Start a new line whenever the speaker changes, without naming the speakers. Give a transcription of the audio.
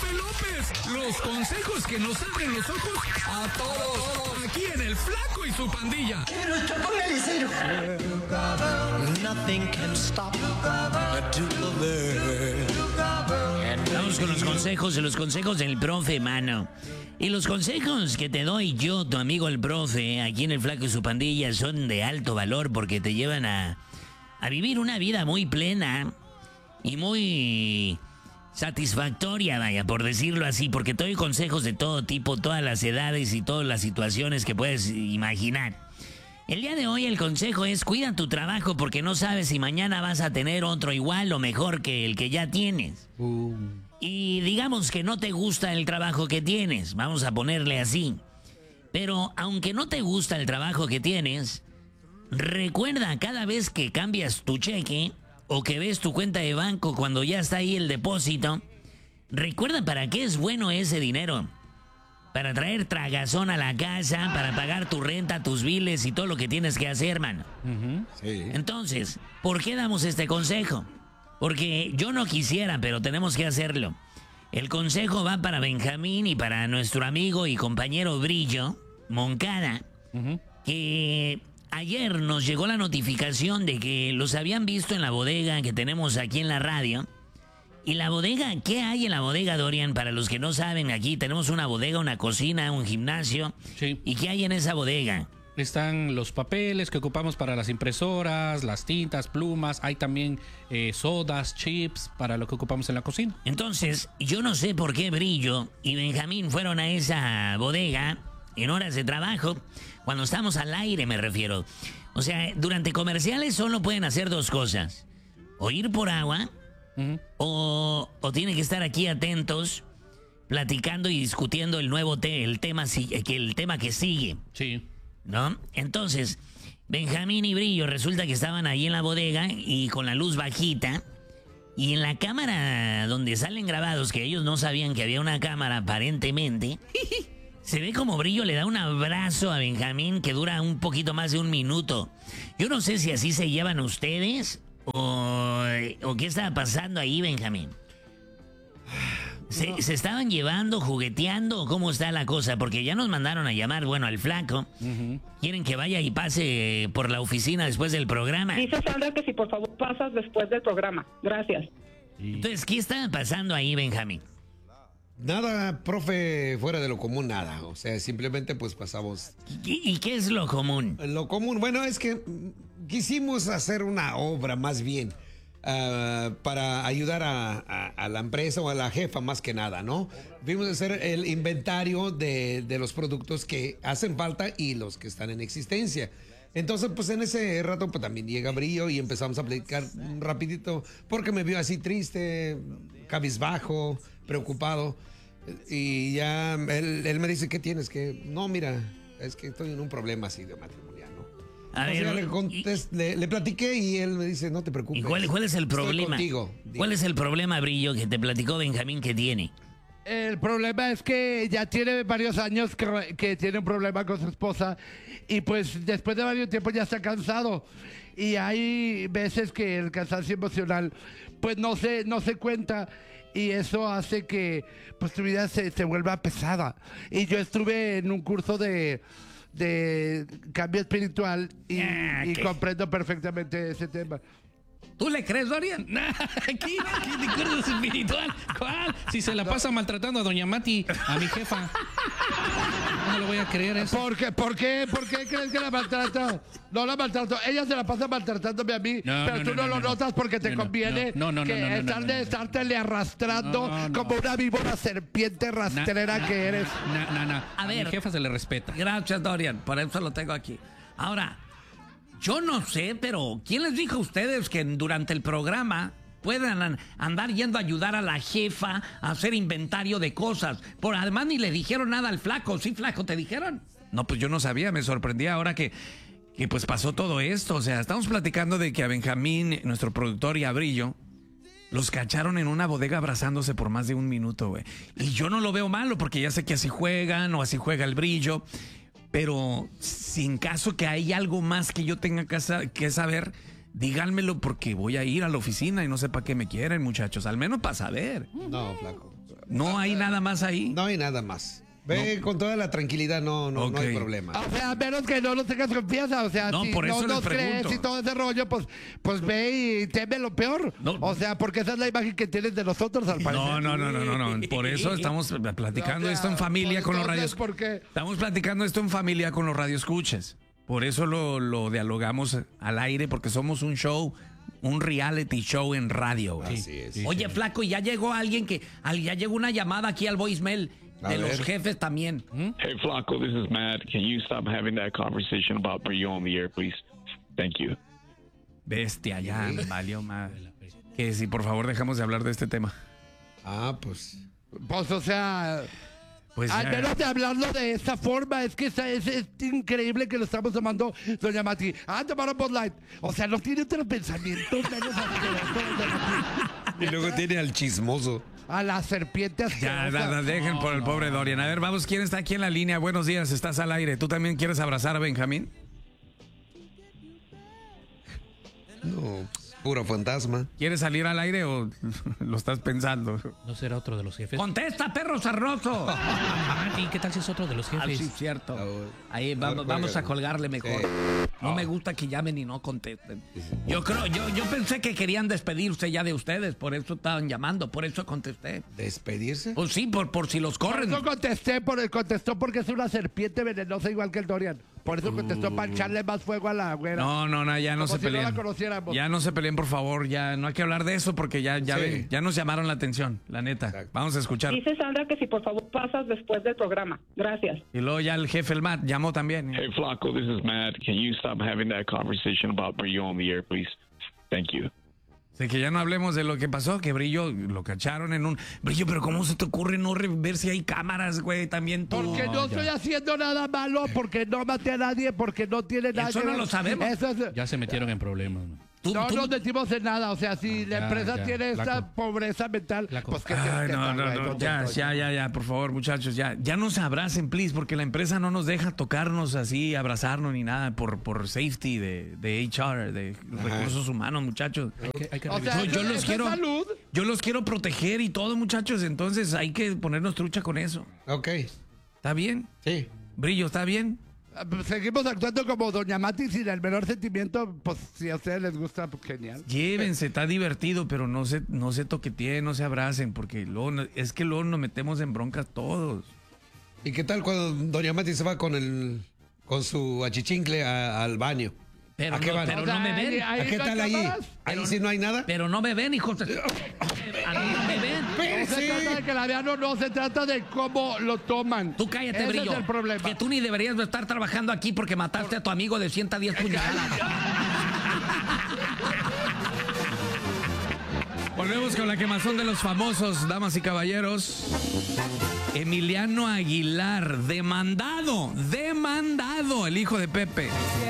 Pepe López. Los consejos que nos abren los ojos a todos. Aquí en El Flaco y su pandilla.
Póngale cero.
Nothing can stop Vamos con los consejos del profe, mano. Y los consejos que te doy yo, tu amigo el profe, aquí en El Flaco y su pandilla, son de alto valor porque te llevan a vivir una vida muy plena y muy satisfactoria, vaya, por decirlo así, porque te doy consejos de todo tipo, todas las edades y todas las situaciones que puedes imaginar. El día de hoy el consejo es: cuida tu trabajo porque no sabes si mañana vas a tener otro igual o mejor que el que ya tienes. Y digamos que no te gusta el trabajo que tienes, vamos a ponerle así. Pero aunque no te gusta el trabajo que tienes, recuerda cada vez que cambias tu cheque o que ves tu cuenta de banco cuando ya está ahí el depósito, recuerda para qué es bueno ese dinero. Para traer tragazón a la casa, para pagar tu renta, tus biles y todo lo que tienes que hacer, mano.
Sí.
Entonces, ¿por qué damos este consejo? Porque yo no quisiera, pero tenemos que hacerlo. El consejo va para Benjamín y para nuestro amigo y compañero Brillo Moncada, que ayer nos llegó la notificación de que los habían visto en la bodega que tenemos aquí en la radio. ¿Y la bodega? ¿Qué hay en la bodega, Dorian? Para los que no saben, aquí tenemos una bodega, una cocina, un gimnasio.
Sí.
¿Y qué hay en esa bodega?
Están los papeles que ocupamos para las impresoras, las tintas, plumas. Hay también sodas, chips para lo que ocupamos en la cocina.
Entonces, yo no sé por qué Brillo y Benjamín fueron a esa bodega en horas de trabajo, cuando estamos al aire, me refiero. O sea, durante comerciales solo pueden hacer dos cosas: o ir por agua, o tienen que estar aquí atentos, platicando y discutiendo el nuevo el tema que sigue.
Sí.
¿No? Entonces, Benjamín y Brillo resulta que estaban ahí en la bodega y con la luz bajita. Y en la cámara donde salen grabados, que ellos no sabían que había una cámara aparentemente, se ve como Brillo le da un abrazo a Benjamín que dura un poquito más de un minuto. Yo no sé si así se llevan ustedes o qué estaba pasando ahí, Benjamín. ¿Se estaban llevando, jugueteando o cómo está la cosa? Porque ya nos mandaron a llamar, bueno, al Flaco. Quieren que vaya y pase por la oficina después del programa.
Dice Sandra que si por favor pasas después del programa. Gracias.
Entonces, ¿qué estaba pasando ahí, Benjamín?
Nada, profe, fuera de lo común, nada. O sea, simplemente pues pasamos.
¿Y qué es lo común?
Lo común, bueno, es que quisimos hacer una obra más bien. Para ayudar a la empresa o a la jefa más que nada, ¿no? Vimos a hacer el inventario de los productos que hacen falta y los que están en existencia. Entonces, pues en ese rato pues también llega Brillo y empezamos a platicar rapidito porque me vio así triste, cabizbajo, preocupado. Y ya él me dice: ¿qué tienes? Que no, mira, es que estoy en un problema así de matrimonial, ¿no?
A ver,
le platiqué y él me dice: no te preocupes.
¿Y cuál es el problema? ¿Cuál es el problema, Brillo, que te platicó Benjamín que tiene?
El problema es que ya tiene varios años que tiene un problema con su esposa y pues después de varios tiempos ya está cansado. Y hay veces que el cansancio emocional pues no se cuenta y eso hace que pues tu vida se vuelva pesada. Y yo estuve en un curso de cambio espiritual y comprendo perfectamente ese tema.
¿Tú le crees, Dorian? ¿Qué curso espiritual? ¿Cuál? Si se la pasa maltratando a doña Mati, a mi jefa. No le voy a creer eso.
¿Por qué crees que la maltrato? No la maltrato. Ella se la pasa maltratándome a mí, pero tú no lo notas porque te conviene estártele arrastrando como una víbora serpiente rastrera que eres.
A ver, mi jefa se le respeta.
Gracias, Dorian. Por eso lo tengo aquí. Ahora, yo no sé, pero ¿quién les dijo a ustedes que durante el programa puedan andar yendo a ayudar a la jefa a hacer inventario de cosas? Además, ni le dijeron nada al Flaco. ¿Sí, Flaco, te dijeron?
No, pues yo no sabía, me sorprendía ahora que pues pasó todo esto. O sea, estamos platicando de que a Benjamín, nuestro productor, y a Brillo los cacharon en una bodega abrazándose por más de un minuto, güey. Y yo no lo veo malo porque ya sé que así juegan o así juega el Brillo. Pero sin caso que hay algo más que yo tenga que saber, díganmelo porque voy a ir a la oficina y no sé para qué me quieren, muchachos. Al menos para saber.
No, Flaco.
No hay nada más ahí.
No hay nada más. Ve con toda la tranquilidad, no
Ok.
hay problema.
O sea, a menos que no nos tengas confianza, o sea,
No,
si
por eso
no
les
nos crees
pregunto.
y todo ese rollo, pues ve y teme lo peor.
No.
O sea, porque esa es la imagen que tienes de nosotros, al parecer.
No. Por eso estamos platicando
O sea,
esto en familia
pues
con los
entonces,
radios.
¿por qué?
Estamos platicando esto en familia con los radioescuchas. Por eso lo dialogamos al aire, porque somos un show, un reality show en radio. Güey.
Así es.
Oye, flaco, y ya llegó alguien ya llegó una llamada aquí al voicemail
A
de los
ver.
jefes también.
Hey, Flacco, this is Matt. Can you stop having that conversation about Brillo on the air, please? Thank you.
Bestia, ya valió madre. Que si por favor dejamos de hablar de este tema.
Ah, pues.
Pues, o sea,
Pues
al
ya.
menos de hablarlo de esta forma, es que es increíble que lo estamos tomando, doña Mati. Tomaron Bud Light. O sea, no tiene otro pensamiento menos asqueroso, doña Mati.
Y luego tiene al chismoso.
A la serpiente
Ya,
asquerosa.
dejen por el pobre Dorian. A ver, vamos, ¿quién está aquí en la línea? Buenos días, estás al aire. ¿Tú también quieres abrazar a Benjamín?
No, puro fantasma.
¿Quieres salir al aire o lo estás pensando?
¿No será otro de los jefes?
¡Contesta, perro sarnoso!
Mati, ¿qué tal si es otro de los
Ah,
jefes?
sí, cierto.
Ah,
Ahí
a ver,
vamos a
cuélgale.
colgarle mejor.
Sí.
No me gusta que llamen y no contesten. Yo pensé que querían despedirse ya de ustedes, por eso estaban llamando, por eso contesté.
¿Despedirse?
Pues sí, por si los corren.
No contestó porque es una serpiente venenosa igual que el Dorian. Por eso contestó para echarle más fuego a la güera.
No, ya no
Como
se
si no
peleen.
la conociéramos.
Ya no se peleen, por favor. Ya no hay que hablar de eso porque ya
Sí.
ven, ya nos llamaron la atención, la neta.
Exacto.
Vamos a escuchar.
Dice Sandra que si por favor pasas después del programa. Gracias.
Y luego ya el jefe, el Matt, llamó también.
Hey, Flacco, this is Matt. Can you stop having that conversation about Brillo on the air, please? Thank you.
Sé que ya no hablemos de lo que pasó, que Brillo lo cacharon en un... Brillo, pero ¿cómo se te ocurre no ver si hay cámaras, güey? También tú.
Porque no estoy haciendo nada malo, porque no maté a nadie, porque no tiene nada
Eso
que
no
ver.
lo sabemos.
Eso es-
Ya se metieron en problemas. ¿no?
no nos metimos en nada. O sea, si la
Ya,
empresa
ya,
tiene esta
flaco.
pobreza mental,
Flaco.
pues qué
Ay,
tristeza,
no,
güey,
no,
¿dónde
ya,
estoy?
ya, por favor, muchachos, ya no se abracen, please, porque la empresa no nos deja tocarnos así, abrazarnos ni nada por safety de HR, de recursos humanos, muchachos.
Hay que
O sea,
revisar.
Yo los
¿eso
quiero-
es salud?
Yo los quiero proteger y todo, muchachos, entonces hay que ponernos trucha con eso.
Ok,
¿Está bien?
sí.
Brillo, ¿está bien?
Seguimos actuando como doña Mati sin el menor sentimiento. Pues si a ustedes les gusta, pues genial.
Llévense, está divertido, pero no se toqueteen, no se abracen, porque es que luego nos metemos en broncas todos.
¿Y qué tal cuando doña Mati se va con su achichincle al baño?
Pero
¿A qué
no,
van?
pero
O sea,
no me ven.
ahí
¿A qué
no hay
tal allí?
cámaras.
¿Ahí sí no hay nada?
Pero no me ven, hijos. A mí no me ven.
No se trata de que la vean o no, se trata de cómo lo toman.
Tú cállate,
Ese
Brillo.
es el problema.
Que tú ni deberías de estar trabajando aquí porque mataste a tu amigo de 110 puñaladas.
Volvemos con la quemazón de los famosos, damas y caballeros. Emiliano Aguilar, demandado, el hijo de Pepe.